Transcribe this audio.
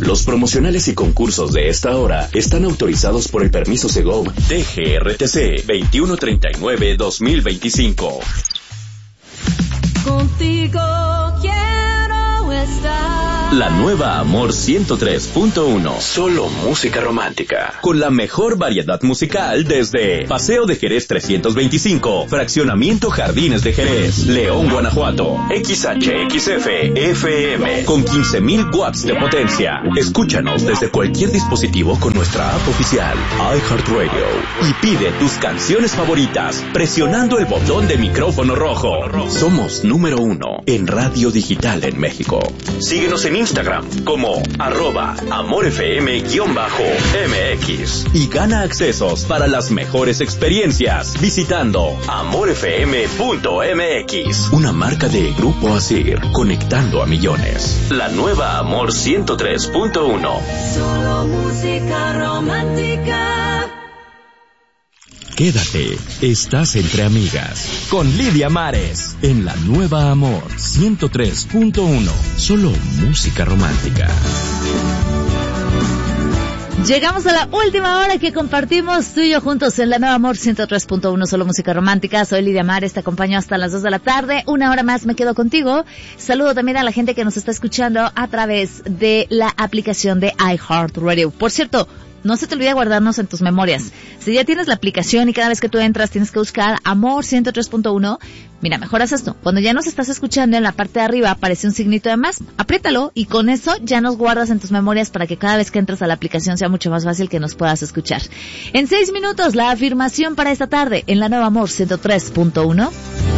Los promocionales y concursos de esta hora están autorizados por el permiso Segov DGRTC 2139-2025. Contigo quiero estar. La nueva Amor 103.1. Solo música romántica. Con la mejor variedad musical desde Paseo de Jerez 325, Fraccionamiento Jardines de Jerez, León, Guanajuato. XHXF FM con 15,000 watts de potencia. Escúchanos desde cualquier dispositivo con nuestra app oficial iHeartRadio y pide tus canciones favoritas presionando el botón de micrófono rojo. Somos número 1 en radio digital en México. Síguenos en Instagram como @amorfm_mx y gana accesos para las mejores experiencias visitando amorfm.mx. Una marca de Grupo Asir, conectando a millones. La nueva Amor 103.1. Solo música romántica. Quédate, estás entre amigas. Con Lidia Mares, en la nueva Amor 103.1. Solo música romántica. Llegamos a la última hora que compartimos tú y yo juntos en la nueva Amor 103.1, solo música romántica. Soy Lidia Mares, te acompaño hasta las 2 de la tarde. Una hora más me quedo contigo. Saludo también a la gente que nos está escuchando a través de la aplicación de iHeartRadio. Por cierto, no se te olvide guardarnos en tus memorias. Si ya tienes la aplicación y cada vez que tú entras tienes que buscar Amor 103.1, mira, mejor haz esto. Cuando ya nos estás escuchando, en la parte de arriba aparece un signito de más. Apriétalo y con eso ya nos guardas en tus memorias para que cada vez que entres a la aplicación sea mucho más fácil que nos puedas escuchar. En 6 minutos, la afirmación para esta tarde en la nueva Amor 103.1.